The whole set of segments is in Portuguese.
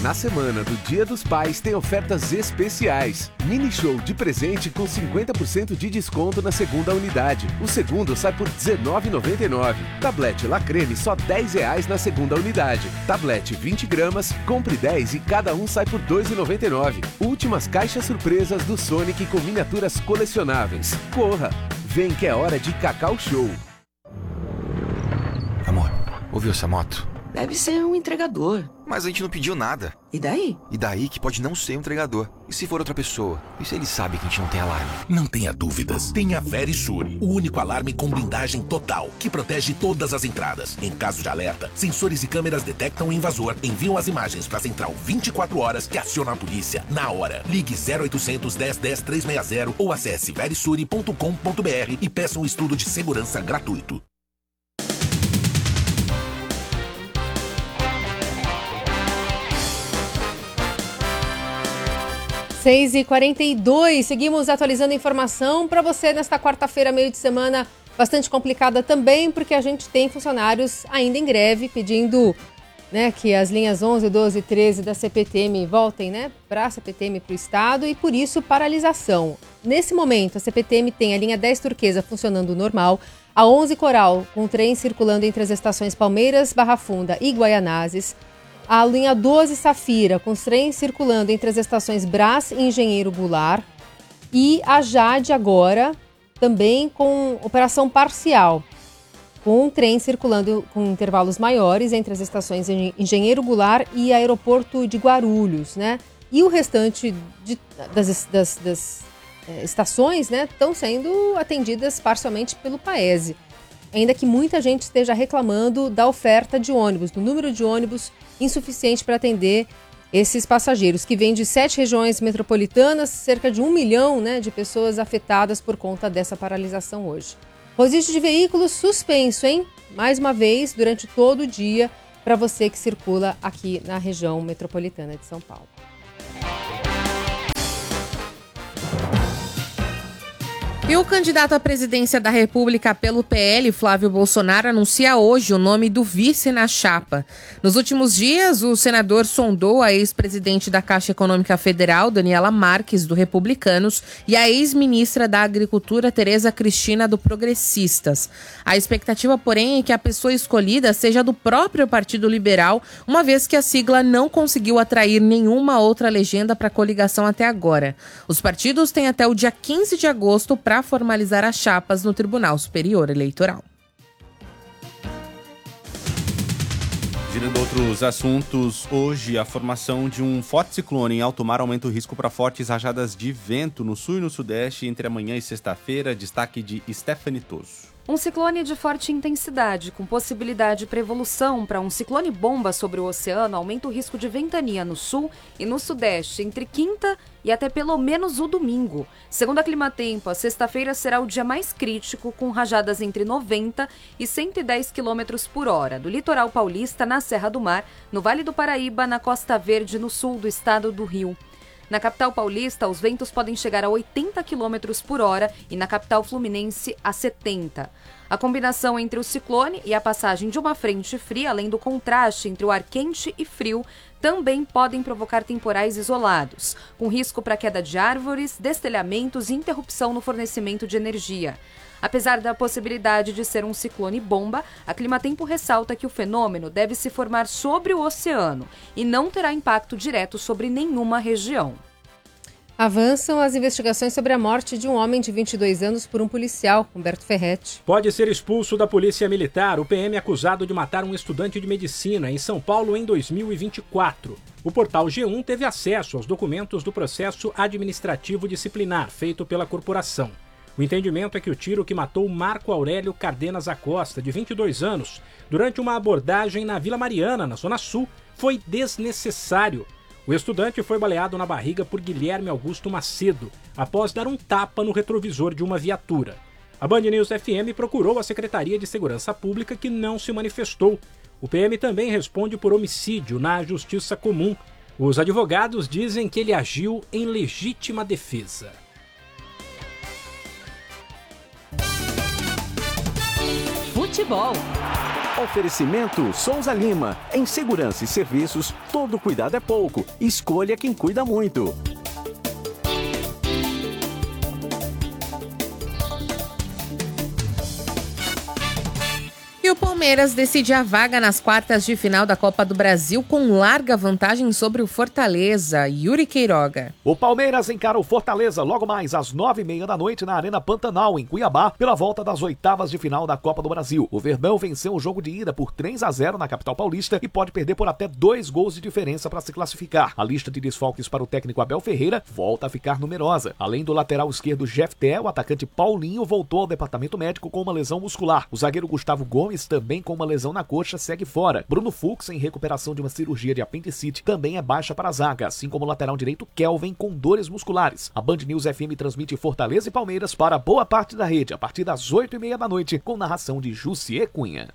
Na semana do Dia dos Pais tem ofertas especiais. Mini show de presente com 50% de desconto na segunda unidade. O segundo sai por R$19,99. Tablete La Creme só R$10 na segunda unidade. Tablete 20 gramas, compre 10 e cada um sai por R$2,99. Últimas caixas surpresas do Sonic com miniaturas colecionáveis. Corra! Vem que é hora de Cacau Show. Amor, ouviu essa moto? Deve ser um entregador. Mas a gente não pediu nada. E daí? E daí que pode não ser um entregador. E se for outra pessoa? E se ele sabe que a gente não tem alarme? Não tenha dúvidas. Tem a Verisure, o único alarme com blindagem total, que protege todas as entradas. Em caso de alerta, sensores e câmeras detectam o invasor, enviam as imagens para a central 24 horas que aciona a polícia na hora. Ligue 0800 10 10 360 ou acesse verisure.com.br e peça um estudo de segurança gratuito. 6h42, seguimos atualizando informação para você nesta quarta-feira, meio de semana, bastante complicada também, porque a gente tem funcionários ainda em greve, pedindo, né, que as linhas 11, 12 e 13 da CPTM voltem, né, para a CPTM para o Estado e, por isso, paralisação. Nesse momento, a CPTM tem a linha 10 Turquesa funcionando normal, a 11 Coral, com trem circulando entre as estações Palmeiras, Barra Funda e Guaianazes, a linha 12 Safira, com os trens circulando entre as estações Brás e Engenheiro Goulart. E a Jade agora, também com operação parcial, com um trem circulando com intervalos maiores entre as estações Engenheiro Goulart e Aeroporto de Guarulhos, né? E o restante das estações, né, estão sendo atendidas parcialmente pelo Paese. Ainda que muita gente esteja reclamando da oferta de ônibus, do número de ônibus insuficiente para atender esses passageiros, que vêm de 7 regiões metropolitanas, cerca de 1 milhão, né, de pessoas afetadas por conta dessa paralisação hoje. Rodízio de veículos suspenso, hein? Mais uma vez, durante todo o dia, para você que circula aqui na região metropolitana de São Paulo. E o candidato à presidência da República pelo PL, Flávio Bolsonaro, anuncia hoje o nome do vice na chapa. Nos últimos dias, o senador sondou a ex-presidente da Caixa Econômica Federal, Daniela Marques, do Republicanos, e a ex-ministra da Agricultura, Tereza Cristina, do Progressistas. A expectativa, porém, é que a pessoa escolhida seja do próprio Partido Liberal, uma vez que a sigla não conseguiu atrair nenhuma outra legenda para a coligação até agora. Os partidos têm até o dia 15 de agosto para formalizar as chapas no Tribunal Superior Eleitoral. Girando outros assuntos, hoje a formação de um forte ciclone em alto mar aumenta o risco para fortes rajadas de vento no sul e no sudeste entre amanhã e sexta-feira. Destaque de Stephanie Toso. Um ciclone de forte intensidade, com possibilidade para evolução para um ciclone bomba sobre o oceano, aumenta o risco de ventania no sul e no sudeste, entre quinta e até pelo menos o domingo. Segundo a Climatempo, a sexta-feira será o dia mais crítico, com rajadas entre 90 e 110 km por hora, do litoral paulista, na Serra do Mar, no Vale do Paraíba, na Costa Verde, no sul do estado do Rio. Na capital paulista, os ventos podem chegar a 80 km por hora e na capital fluminense a 70. A combinação entre o ciclone e a passagem de uma frente fria, além do contraste entre o ar quente e frio, também podem provocar temporais isolados, com risco para queda de árvores, destelhamentos e interrupção no fornecimento de energia. Apesar da possibilidade de ser um ciclone bomba, a Climatempo ressalta que o fenômeno deve se formar sobre o oceano e não terá impacto direto sobre nenhuma região. Avançam as investigações sobre a morte de um homem de 22 anos por um policial, Humberto Ferretti. Pode ser expulso da Polícia Militar o PM acusado de matar um estudante de medicina em São Paulo em 2024. O portal G1 teve acesso aos documentos do processo administrativo disciplinar feito pela corporação. O entendimento é que o tiro que matou Marco Aurélio Cardenas Acosta, de 22 anos, durante uma abordagem na Vila Mariana, na Zona Sul, foi desnecessário. O estudante foi baleado na barriga por Guilherme Augusto Macedo, após dar um tapa no retrovisor de uma viatura. A Band News FM procurou a Secretaria de Segurança Pública, que não se manifestou. O PM também responde por homicídio na Justiça Comum. Os advogados dizem que ele agiu em legítima defesa. Futebol. Oferecimento Souza Lima. Em segurança e serviços, todo cuidado é pouco. Escolha quem cuida muito. E o Palmeiras decide a vaga nas quartas de final da Copa do Brasil com larga vantagem sobre o Fortaleza. Yuri Queiroga. O Palmeiras encara o Fortaleza logo mais às 9h30 da noite na Arena Pantanal, em Cuiabá, pela volta das oitavas de final da Copa do Brasil. O Verdão venceu o jogo de ida por 3-0 na capital paulista e pode perder por até 2 gols de diferença para se classificar. A lista de desfalques para o técnico Abel Ferreira volta a ficar numerosa. Além do lateral esquerdo Jefté, o atacante Paulinho voltou ao departamento médico com uma lesão muscular. O zagueiro Gustavo Gomes, também com uma lesão na coxa, segue fora. Bruno Fux, em recuperação de uma cirurgia de apendicite, também é baixa para a zaga, assim como o lateral direito Kelvin, com dores musculares. A Band News FM transmite Fortaleza e Palmeiras para boa parte da rede, a partir das 8h30 da noite, com narração de Jussier Cunha.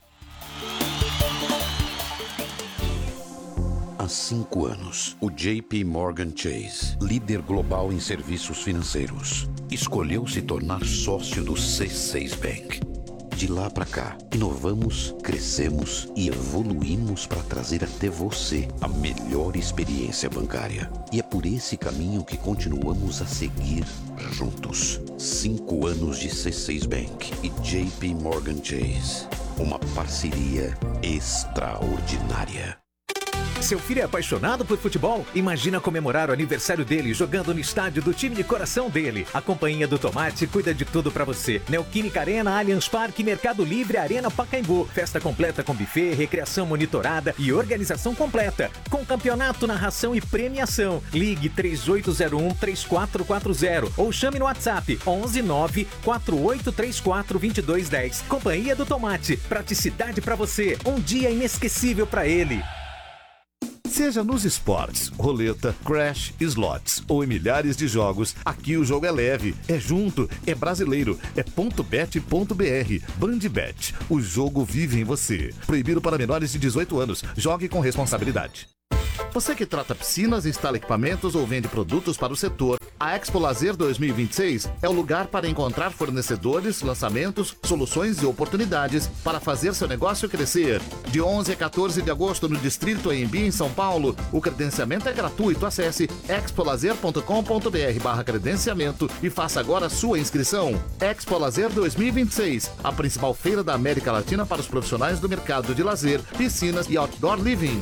Há 5 anos, o JP Morgan Chase, líder global em serviços financeiros, escolheu se tornar sócio do C6 Bank. De lá para cá, inovamos, crescemos e evoluímos para trazer até você a melhor experiência bancária. E é por esse caminho que continuamos a seguir juntos. 5 anos de C6 Bank e JP Morgan Chase. Uma parceria extraordinária. Seu filho é apaixonado por futebol? Imagina comemorar o aniversário dele jogando no estádio do time de coração dele. A Companhia do Tomate cuida de tudo pra você. Neoquímica Arena, Allianz Parque, Mercado Livre, Arena Pacaembu. Festa completa com buffet, recreação monitorada e organização completa. Com campeonato, narração e premiação. Ligue 3801-3440 ou chame no WhatsApp 119-4834-2210. Companhia do Tomate. Praticidade pra você. Um dia inesquecível pra ele. Seja nos esportes, roleta, crash, slots ou em milhares de jogos, aqui o jogo é leve, é junto, é brasileiro, é .bet.br. Bandbet, o jogo vive em você. Proibido para menores de 18 anos. Jogue com responsabilidade. Você que trata piscinas, instala equipamentos ou vende produtos para o setor, a Expo Lazer 2026 é o lugar para encontrar fornecedores, lançamentos, soluções e oportunidades para fazer seu negócio crescer. De 11 a 14 de agosto no Distrito AMB, em São Paulo, o credenciamento é gratuito. Acesse expolazer.com.br/credenciamento e faça agora a sua inscrição. Expo Lazer 2026, a principal feira da América Latina para os profissionais do mercado de lazer, piscinas e outdoor living.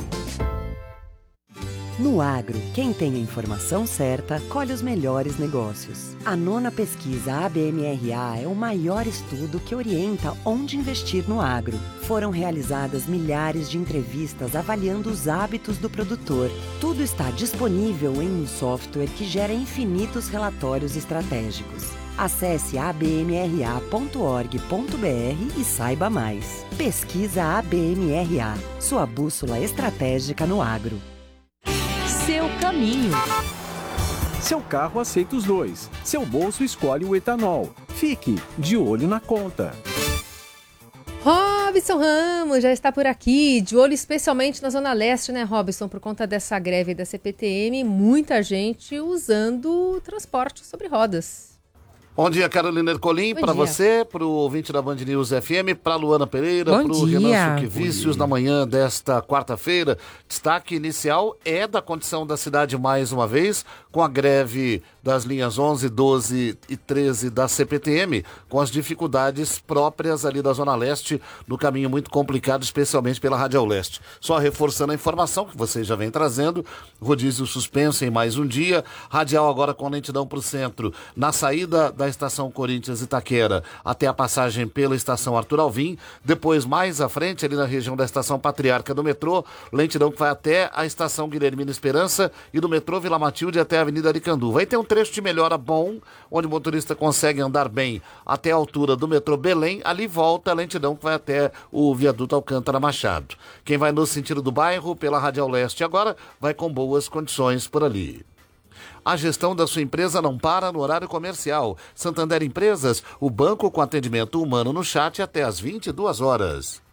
No agro, quem tem a informação certa, colhe os melhores negócios. A 9ª pesquisa ABMRA é o maior estudo que orienta onde investir no agro. Foram realizadas milhares de entrevistas avaliando os hábitos do produtor. Tudo está disponível em um software que gera infinitos relatórios estratégicos. Acesse abmra.org.br e saiba mais. Pesquisa ABMRA, sua bússola estratégica no agro. Seu caminho. Seu carro aceita os dois. Seu bolso escolhe o etanol. Fique de olho na conta. Robson Ramos já está por aqui, de olho especialmente na Zona Leste, né, Robson? Por conta dessa greve da CPTM, muita gente usando o transporte sobre rodas. Bom dia, Carolina Ercolim, para você, para o ouvinte da Band News FM, para Luana Pereira, para o Renan Suquevicius, na manhã desta quarta-feira. Destaque inicial é da condição da cidade mais uma vez, com a greve das linhas 11, 12 e 13 da CPTM, com as dificuldades próprias ali da Zona Leste, no caminho muito complicado, especialmente pela Radial Leste. Só reforçando a informação que você já vem trazendo, rodízio suspenso em mais um dia, radial agora com lentidão para o centro, na saída da estação Corinthians Itaquera até a passagem pela estação Arthur Alvim, depois mais à frente, ali na região da estação Patriarca do metrô, lentidão que vai até a estação Guilhermina Esperança e do metrô Vila Matilde até a Avenida Aricanduva. Vai ter um trecho de melhora bom, onde o motorista consegue andar bem até a altura do metrô Belém, ali volta a lentidão que vai até o viaduto Alcântara Machado. Quem vai no sentido do bairro, pela Radial Leste agora, vai com boas condições por ali. A gestão da sua empresa não para no horário comercial. Santander Empresas, o banco com atendimento humano no chat até às 22 horas.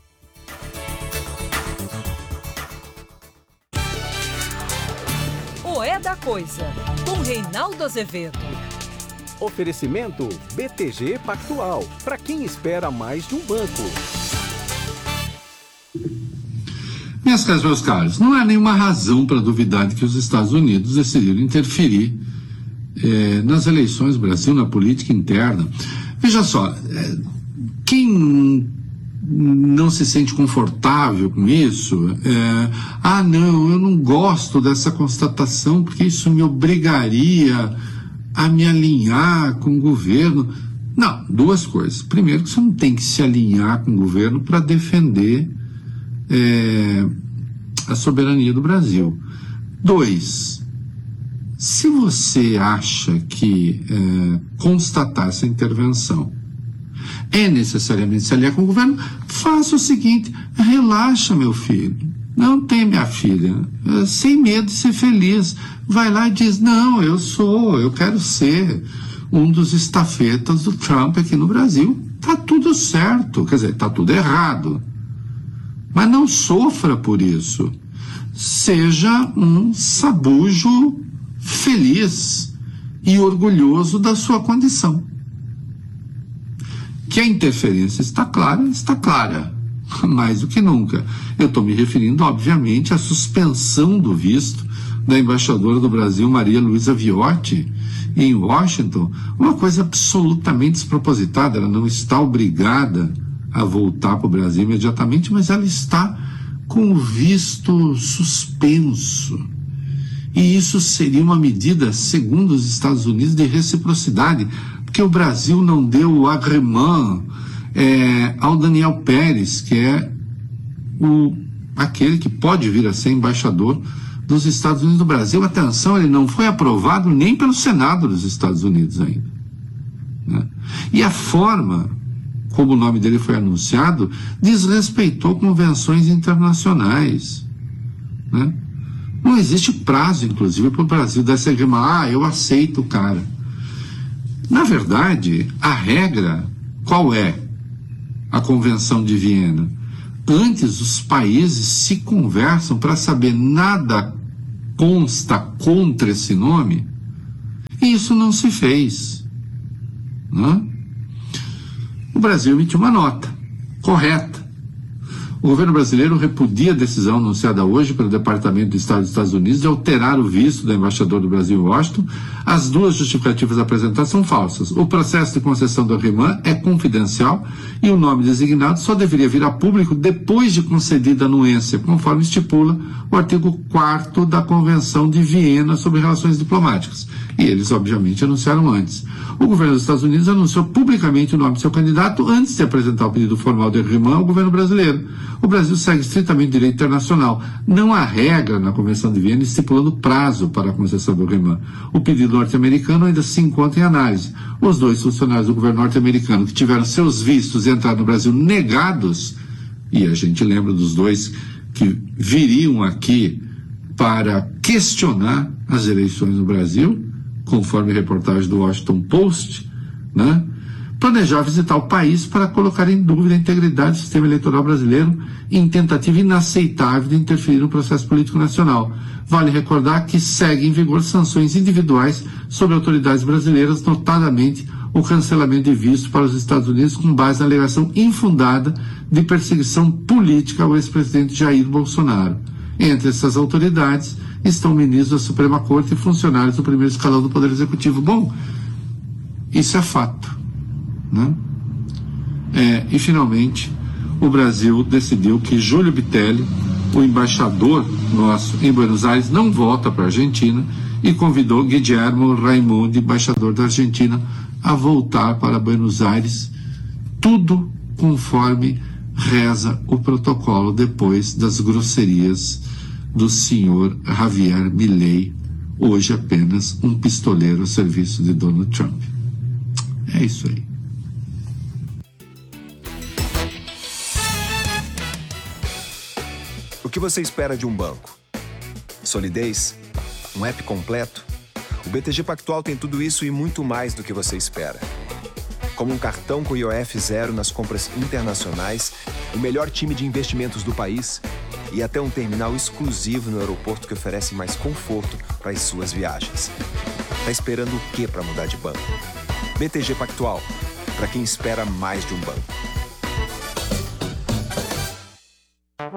O É da Coisa, com Reinaldo Azevedo. Oferecimento BTG Pactual, para quem espera mais de um banco. Minhas caras, meus caros, não há nenhuma razão para duvidar de que os Estados Unidos decidiram interferir nas eleições do Brasil, na política interna. Veja só, quem não se sente confortável com isso, não, eu não gosto dessa constatação porque isso me obrigaria a me alinhar com o governo. Não, duas coisas. Primeiro, que você não tem que se alinhar com o governo para defender a soberania do Brasil. 2, se você acha que constatar essa intervenção é necessariamente se aliar com o governo, faça o seguinte: relaxa, meu filho, não tem, minha filha, sem medo de ser feliz, vai lá e diz: não, eu quero ser um dos estafetas do Trump aqui no Brasil. Tá tudo certo, quer dizer, tá tudo errado, mas não sofra por isso. Seja um sabujo feliz e orgulhoso da sua condição. Que a interferência está clara, mais do que nunca. Eu estou me referindo, obviamente, à suspensão do visto da embaixadora do Brasil, Maria Luísa Viotti, em Washington, uma coisa absolutamente despropositada. Ela não está obrigada a voltar para o Brasil imediatamente, mas ela está com o visto suspenso. E isso seria uma medida, segundo os Estados Unidos, de reciprocidade, porque o Brasil não deu o agremã ao Daniel Pérez, que é aquele que pode vir a ser embaixador dos Estados Unidos no Brasil. Atenção, ele não foi aprovado nem pelo Senado dos Estados Unidos ainda, né? E a forma como o nome dele foi anunciado desrespeitou convenções internacionais, né? Não existe prazo, inclusive, para o Brasil dar esse agremã. Eu aceito o cara. Na verdade, a regra qual é? A Convenção de Viena. Antes, os países se conversam para saber, nada consta contra esse nome, e isso não se fez, né? O Brasil emitiu uma nota correta. O governo brasileiro repudia a decisão anunciada hoje pelo Departamento de Estado dos Estados Unidos de alterar o visto do embaixador do Brasil em Washington. As duas justificativas apresentadas são falsas. O processo de concessão do agremã é confidencial e o nome designado só deveria vir a público depois de concedida a anuência, conforme estipula o artigo 4º da Convenção de Viena sobre Relações Diplomáticas. E eles, obviamente, anunciaram antes. O governo dos Estados Unidos anunciou publicamente o nome do seu candidato antes de apresentar o pedido formal de agremã ao governo brasileiro. O Brasil segue estritamente o direito internacional. Não há regra na Convenção de Viena estipulando prazo para a concessão do agremã. O pedido norte-americano ainda se encontra em análise. Os dois funcionários do governo norte-americano que tiveram seus vistos de entrada no Brasil negados, e a gente lembra dos dois que viriam aqui para questionar as eleições no Brasil, conforme reportagem do Washington Post, né? Planejar visitar o país para colocar em dúvida a integridade do sistema eleitoral brasileiro em tentativa inaceitável de interferir no processo político nacional. Vale recordar que segue em vigor sanções individuais sobre autoridades brasileiras, notadamente o cancelamento de visto para os Estados Unidos com base na alegação infundada de perseguição política ao ex-presidente Jair Bolsonaro. Entre essas autoridades estão ministros da Suprema Corte e funcionários do primeiro escalão do Poder Executivo. Bom, isso é fato, né? E finalmente o Brasil decidiu que Júlio Bitelli, o embaixador nosso em Buenos Aires, não volta para a Argentina e convidou Guillermo Raimundi, embaixador da Argentina, a voltar para Buenos Aires, tudo conforme reza o protocolo depois das grosserias do senhor Javier Milei, hoje apenas um pistoleiro a serviço de Donald Trump. É isso aí. O que você espera de um banco? Solidez? Um app completo? O BTG Pactual tem tudo isso e muito mais do que você espera. Como um cartão com IOF zero nas compras internacionais, o melhor time de investimentos do país e até um terminal exclusivo no aeroporto que oferece mais conforto para as suas viagens. Tá esperando o quê para mudar de banco? BTG Pactual, para quem espera mais de um banco.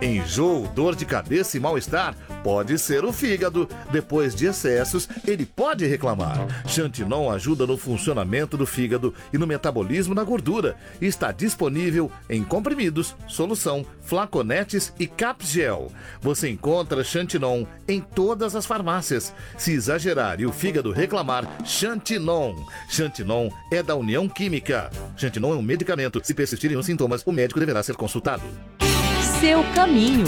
Enjoo, dor de cabeça e mal-estar? Pode ser o fígado. Depois de excessos, ele pode reclamar. Xantinon ajuda no funcionamento do fígado e no metabolismo da gordura. Está disponível em comprimidos, solução, flaconetes e capgel. Você encontra Xantinon em todas as farmácias. Se exagerar e o fígado reclamar, Xantinon. Xantinon é da União Química. Xantinon é um medicamento. Se persistirem os sintomas, o médico deverá ser consultado. Seu caminho.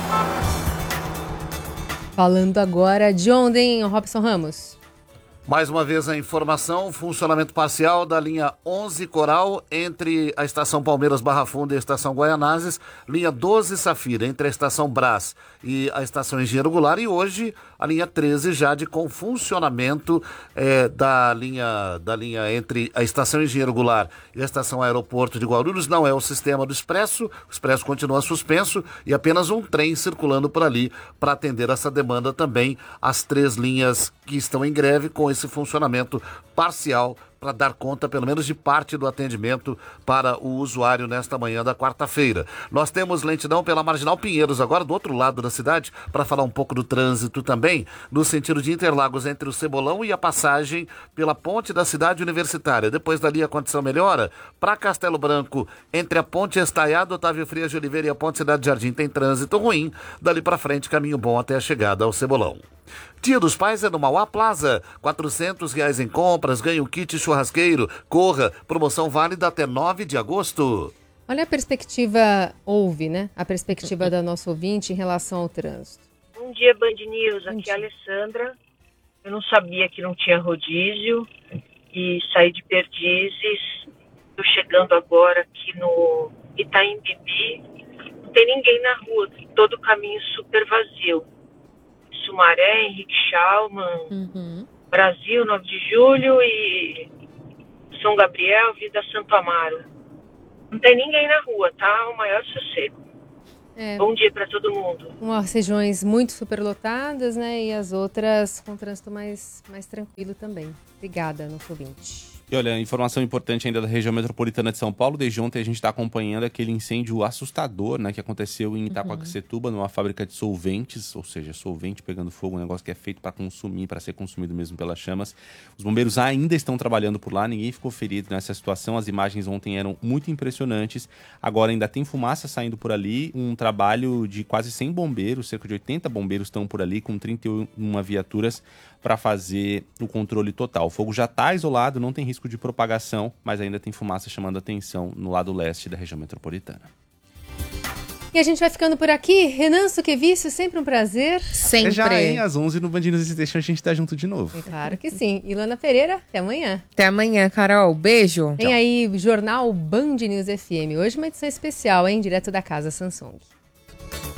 Falando agora de onde, Robson Ramos? Mais uma vez a informação, funcionamento parcial da linha 11 Coral entre a estação Palmeiras Barra Funda e a estação Guaianazes, linha 12 Safira entre a estação Brás e a estação Engenheiro Goulart, e hoje a linha 13 Jade com funcionamento da linha entre a estação Engenheiro Goulart e a estação Aeroporto de Guarulhos. Não é o sistema do Expresso, o Expresso continua suspenso e apenas um trem circulando por ali para atender essa demanda também. As 3 linhas que estão em greve com esse funcionamento parcial para dar conta, pelo menos, de parte do atendimento para o usuário nesta manhã da quarta-feira. Nós temos lentidão pela Marginal Pinheiros, agora do outro lado da cidade, para falar um pouco do trânsito também, no sentido de Interlagos, entre o Cebolão e a passagem pela ponte da cidade universitária. Depois dali a condição melhora. Para Castelo Branco, entre a ponte Estaiado, Otávio Frias de Oliveira e a ponte Cidade Jardim tem trânsito ruim. Dali para frente, caminho bom até a chegada ao Cebolão. Dia dos Pais é no Mauá Plaza, R$400 em compras, ganha o kit churrasqueiro, corra, promoção válida até 9 de agosto. Olha a perspectiva, a perspectiva da nossa ouvinte em relação ao trânsito. Bom dia, Band News, aqui é a Alessandra. Eu não sabia que não tinha rodízio e saí de Perdizes. Estou chegando agora aqui no Itaim Bibi. Não tem ninguém na rua, todo o caminho super vazio. Sumaré, Henrique Schaumann, Brasil, 9 de Julho e São Gabriel, Vida Santo Amaro. Não tem ninguém na rua, tá? O maior sossego. Bom dia para todo mundo. Umas regiões muito superlotadas, né? E as outras com trânsito mais tranquilo também. Obrigada, nosso ouvinte. E olha, informação importante ainda da região metropolitana de São Paulo. Desde ontem a gente está acompanhando aquele incêndio assustador, né, que aconteceu em Itaquaquecetuba, numa fábrica de solventes, ou seja, solvente pegando fogo, um negócio que é feito para consumir, para ser consumido mesmo pelas chamas. Os bombeiros ainda estão trabalhando por lá, ninguém ficou ferido nessa situação. As imagens ontem eram muito impressionantes. Agora ainda tem fumaça saindo por ali, um trabalho de quase 100 bombeiros, cerca de 80 bombeiros estão por ali, com 31 viaturas para fazer o controle total. O fogo já está isolado, não tem risco de propagação, mas ainda tem fumaça chamando atenção no lado leste da região metropolitana. E a gente vai ficando por aqui. Renan Suquevicius, sempre um prazer. Sempre. É já, hein? Às 11 no Band News Station a gente tá junto de novo. É claro que sim. Ilana Pereira, até amanhã. Até amanhã, Carol. Beijo. Tem aí o Jornal Band News FM. Hoje uma edição especial, hein? Direto da Casa Samsung.